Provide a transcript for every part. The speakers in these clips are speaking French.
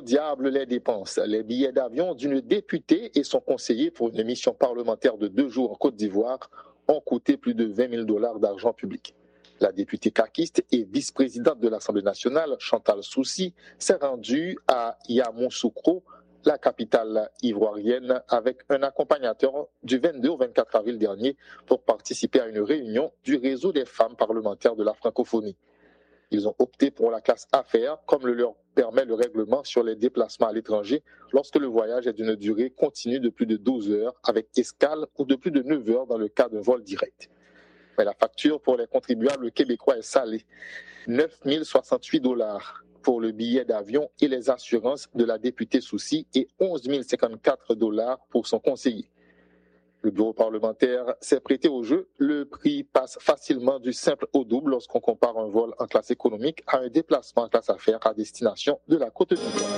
diable les dépenses. Les billets d'avion d'une députée et son conseiller pour une mission parlementaire de 2 jours en Côte d'Ivoire ont coûté plus de 20 000 $ d'argent public. La députée caquiste et vice-présidente de l'Assemblée nationale, Chantal Soussi, s'est rendue à Yamoussoukro, la capitale ivoirienne, avec un accompagnateur du 22 au 24 avril dernier pour participer à une réunion du réseau des femmes parlementaires de la francophonie. Ils ont opté pour la classe affaires, comme le leur permet le règlement sur les déplacements à l'étranger lorsque le voyage est d'une durée continue de plus de 12 heures avec escale ou de plus de 9 heures dans le cas d'un vol direct. Mais la facture pour les contribuables québécois est salée. 9 068 $ pour le billet d'avion et les assurances de la députée Soussi et 11 054 $ pour son conseiller. Le bureau parlementaire s'est prêté au jeu. Le prix passe facilement du simple au double lorsqu'on compare un vol en classe économique à un déplacement en classe affaires à destination de la Côte d'Ivoire.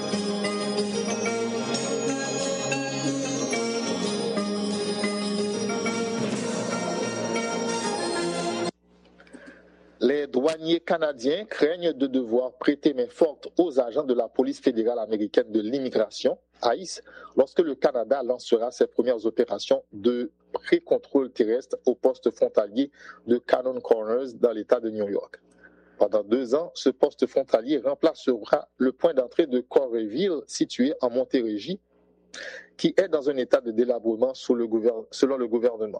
Les douaniers canadiens craignent de devoir prêter main forte aux agents de la police fédérale américaine de l'immigration, ICE, lorsque le Canada lancera ses premières opérations de pré-contrôle terrestre au poste frontalier de Cannon Corners dans l'État de New York. Pendant 2 ans, ce poste frontalier remplacera le point d'entrée de Coreyville, situé en Montérégie, qui est dans un état de délabrement selon le gouvernement.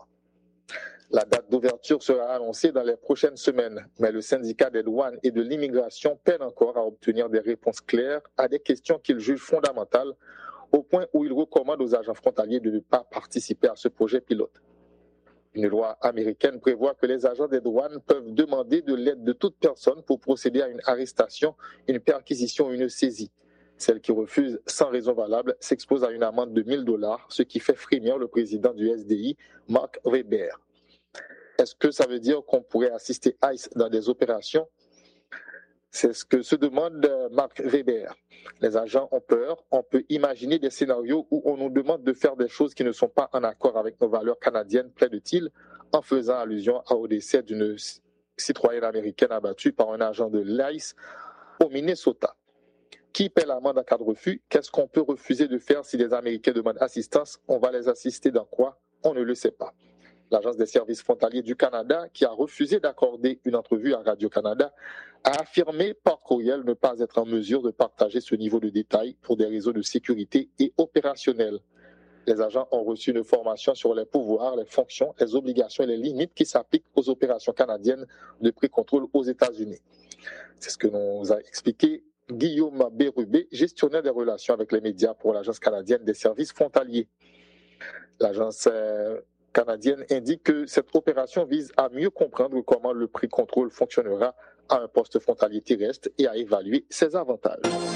La date d'ouverture sera annoncée dans les prochaines semaines, mais le syndicat des douanes et de l'immigration peine encore à obtenir des réponses claires à des questions qu'il juge fondamentales, au point où il recommande aux agents frontaliers de ne pas participer à ce projet pilote. Une loi américaine prévoit que les agents des douanes peuvent demander de l'aide de toute personne pour procéder à une arrestation, une perquisition ou une saisie. Celle qui refuse sans raison valable s'expose à une amende de 1 000 $, ce qui fait frémir le président du SDI, Mark Weber. Est-ce que ça veut dire qu'on pourrait assister ICE dans des opérations? C'est ce que se demande Mark Weber. Les agents ont peur. On peut imaginer des scénarios où on nous demande de faire des choses qui ne sont pas en accord avec nos valeurs canadiennes, plaide-t-il, en faisant allusion au décès d'une citoyenne américaine abattue par un agent de l'ICE au Minnesota. Qui paie l'amende en cas de refus? Qu'est-ce qu'on peut refuser de faire si des Américains demandent assistance? On va les assister dans quoi? On ne le sait pas. L'Agence des services frontaliers du Canada, qui a refusé d'accorder une entrevue à Radio-Canada, a affirmé par courriel ne pas être en mesure de partager ce niveau de détail pour des raisons de sécurité et opérationnelles. Les agents ont reçu une formation sur les pouvoirs, les fonctions, les obligations et les limites qui s'appliquent aux opérations canadiennes de pré-contrôle aux États-Unis. C'est ce que nous a expliqué Guillaume Bérubé, gestionnaire des relations avec les médias pour l'Agence canadienne des services frontaliers. L'Agence canadienne indique que cette opération vise à mieux comprendre comment le pré-contrôle fonctionnera à un poste frontalier terrestre et à évaluer ses avantages.